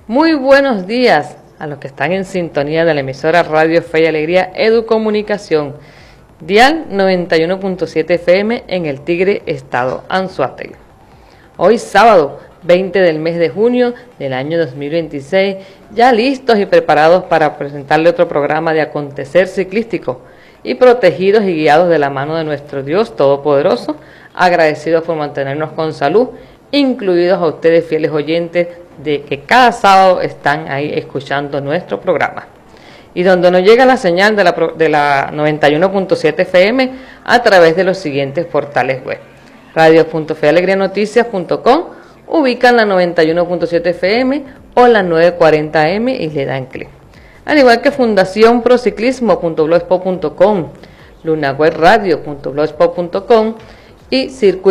Muy buenos días a los que están en sintonía de la emisora Radio Fe y Alegría Educomunicación, dial 91.7 FM en el Tigre, Estado Anzoátegui. Hoy sábado 20 del mes de junio del año 2026, ya listos y preparados para presentarle otro programa de acontecer ciclístico y protegidos y guiados de la mano de nuestro Dios Todopoderoso, agradecidos por mantenernos con salud, incluidos a ustedes fieles oyentes de que cada sábado están ahí escuchando nuestro programa. Y donde nos llega la señal de la 91.7 FM a través de los siguientes portales web: radio.fealegrianoticias.com, ubican la 91.7 FM o la 940M y le dan clic. Al igual que fundacionprociclismo.blogspot.com, lunawebradio.blogspot.com y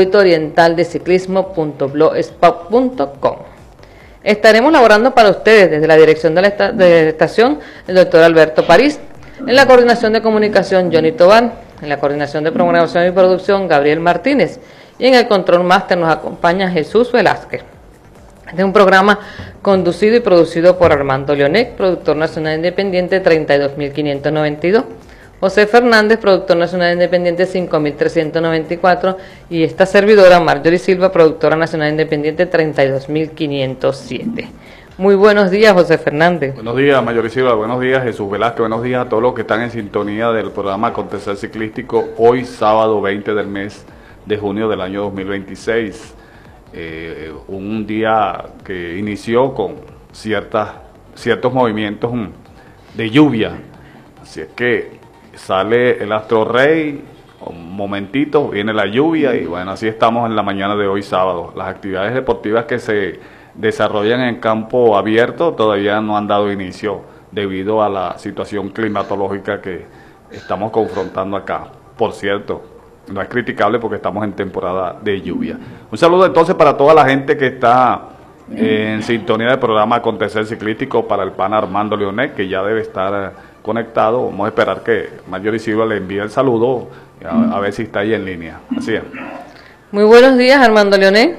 circuitoorientaldeciclismo.blogspot.com. Estaremos laborando para ustedes desde la dirección de la estación el doctor Alberto París, en la coordinación de comunicación Johnny Tobar, en la coordinación de programación y producción Gabriel Martínez, y en el control máster nos acompaña Jesús Velázquez. Este es un programa conducido y producido por Armando Leonet, productor nacional independiente 32.592, José Fernández, productor nacional independiente 5.394, y esta servidora, Marjorie Silva, productora nacional independiente 32.507. Muy buenos días, José Fernández. Buenos días, Marjorie Silva. Buenos días, Jesús Velázquez. Buenos días a todos los que están en sintonía del programa Acontecer Ciclístico, hoy sábado 20 del mes de junio del año 2026. Un día que inició con ciertos movimientos de lluvia, así es que sale el astro rey, un momentito, viene la lluvia y bueno, así estamos en la mañana de hoy sábado. Las actividades deportivas que se desarrollan en campo abierto todavía no han dado inicio debido a la situación climatológica que estamos confrontando acá. Por cierto, no es criticable porque estamos en temporada de lluvia. Un saludo entonces para toda la gente que está en sintonía del programa Acontecer Ciclístico, para el pana Armando Leonet, que ya debe estar conectado. Vamos a esperar que Marjorie Silva le envíe el saludo, a ver si está ahí en línea. Así es. Muy buenos días, Armando Leonet.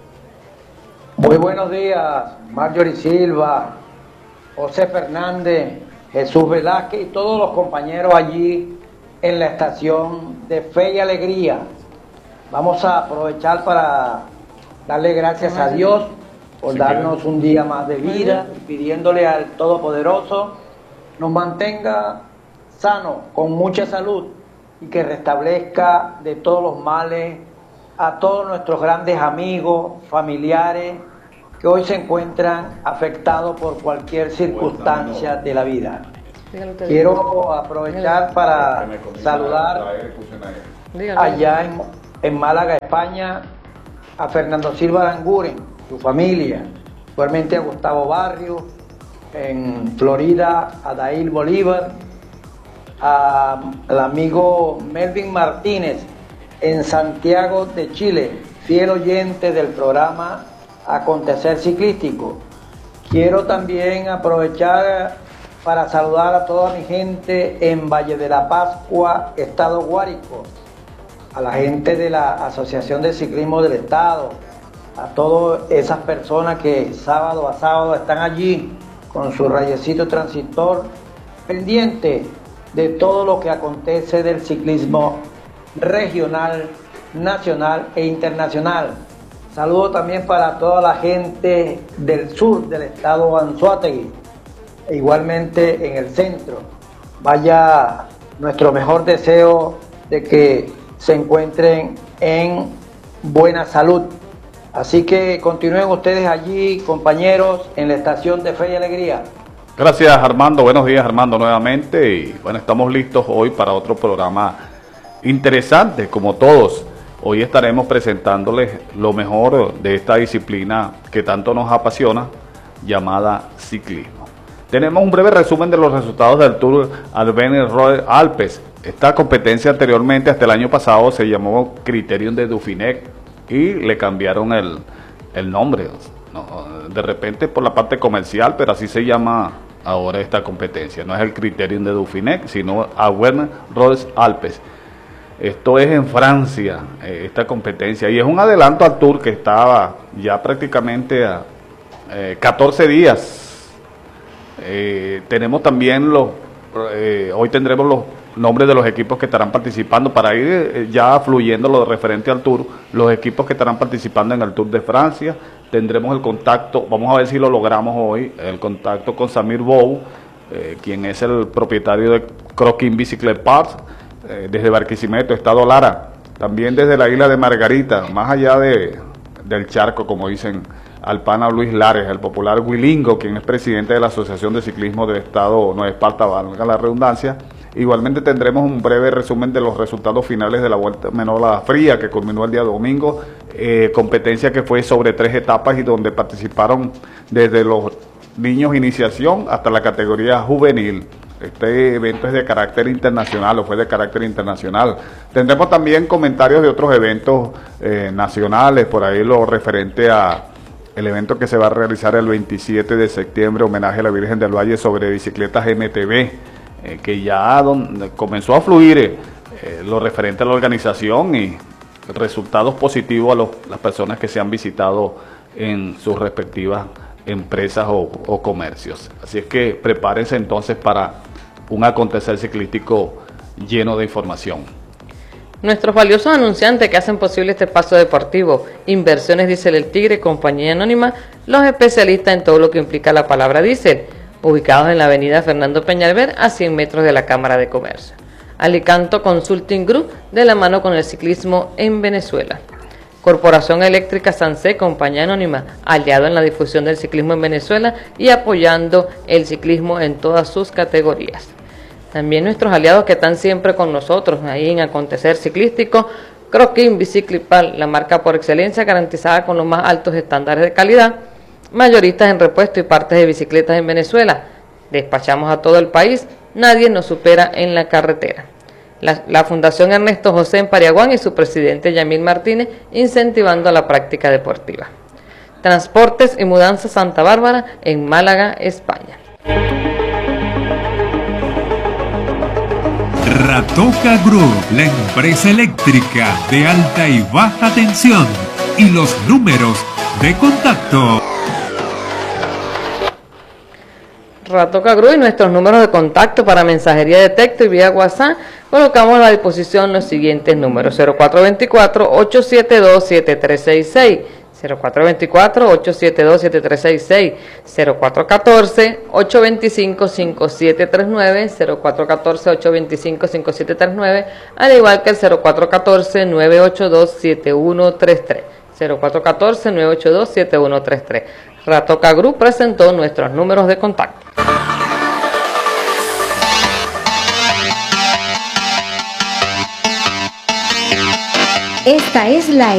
Muy buenos días, Marjorie Silva, José Fernández, Jesús Velázquez y todos los compañeros allí en la estación de Fe y Alegría. Vamos a aprovechar para darle gracias a Dios por darnos un día más de vida, pidiéndole al Todopoderoso nos mantenga sanos, con mucha salud, y que restablezca de todos los males a todos nuestros grandes amigos, familiares, que hoy se encuentran afectados por cualquier circunstancia de la vida. Quiero aprovechar para saludar allá en Málaga, España, a Fernando Silva Aranguren, su familia, igualmente a Gustavo Barrios, en Florida, a Dail Bolívar, al amigo Melvin Martínez en Santiago de Chile, fiel oyente del programa Acontecer Ciclístico. Quiero también aprovechar para saludar a toda mi gente en Valle de la Pascua, Estado Guárico, a la gente de la Asociación de Ciclismo del Estado, a todas esas personas que sábado a sábado están allí con su rayecito transistor, pendiente de todo lo que acontece del ciclismo regional, nacional e internacional. Saludo también para toda la gente del sur del estado Anzoátegui, e igualmente en el centro. Vaya nuestro mejor deseo de que se encuentren en buena salud. Así que continúen ustedes allí, compañeros, en la estación de Fe y Alegría. Gracias, Armando. Buenos días, Armando, nuevamente. Y bueno, estamos listos hoy para otro programa interesante, como todos. Hoy estaremos presentándoles lo mejor de esta disciplina que tanto nos apasiona, llamada ciclismo. Tenemos un breve resumen de los resultados del Tour Alpes Royal Alpes. Esta competencia anteriormente, hasta el año pasado, se llamó Criterium de Dauphiné y le cambiaron el nombre. De repente por la parte comercial, pero así se llama ahora esta competencia. No es el Criterium de Dauphiné, sino Alpes Royal Alpes. Esto es en Francia, esta competencia, y es un adelanto al Tour que estaba ya prácticamente a 14 días Tenemos también hoy tendremos los nombres de los equipos que estarán participando para ir ya fluyendo lo referente al Tour, los equipos que estarán participando en el Tour de Francia. Tendremos el contacto, vamos a ver si lo logramos hoy, el contacto con Samir Bou, quien es el propietario de Croquis Bicycle Parts, desde Barquisimeto, Estado Lara, también desde la isla de Margarita, más allá del charco, como dicen, al pana Luis Lares, el popular Huilingo, quien es presidente de la Asociación de Ciclismo del Estado Nueva Esparta, valga la redundancia. Igualmente tendremos un breve resumen de los resultados finales de la Vuelta Menor Fría, que culminó el día domingo, competencia que fue sobre 3 etapas y donde participaron desde los niños iniciación hasta la categoría juvenil. Este evento es de carácter internacional, o fue de carácter internacional. Tendremos también comentarios de otros eventos nacionales, por ahí lo referente a el evento que se va a realizar el 27 de septiembre, homenaje a la Virgen del Valle sobre bicicletas MTB, que ya comenzó a fluir lo referente a la organización y resultados positivos a las personas que se han visitado en sus respectivas empresas o comercios. Así es que prepárense entonces para un acontecer ciclístico lleno de información. Nuestros valiosos anunciantes que hacen posible este paso deportivo, Inversiones Diesel El Tigre, compañía anónima, los especialistas en todo lo que implica la palabra diésel, ubicados en la avenida Fernando Peñalver a 100 metros de la Cámara de Comercio. Alicanto Consulting Group, de la mano con el ciclismo en Venezuela. Corporación Eléctrica Sansé, compañía anónima, aliado en la difusión del ciclismo en Venezuela y apoyando el ciclismo en todas sus categorías. También nuestros aliados que están siempre con nosotros ahí en Acontecer Ciclístico, Croquis Bicycle Parts, la marca por excelencia garantizada con los más altos estándares de calidad, mayoristas en repuesto y partes de bicicletas en Venezuela. Despachamos a todo el país, nadie nos supera en la carretera. La Fundación Ernesto José en Pariaguán y su presidente Yamil Martínez incentivando la práctica deportiva. Transportes y Mudanzas Santa Bárbara en Málaga, España. Ratoca Group, la empresa eléctrica de alta y baja tensión, y los números de contacto. Ratoca Group y nuestros números de contacto para mensajería de texto y vía WhatsApp, colocamos a la disposición los siguientes números: 0424-872-7366, 0424-872-7366, 0414-825-5739, 0414-825-5739, al igual que el 0414-982-7133, 0414-982-7133. Ratoca Group presentó nuestros números de contacto. Esta es la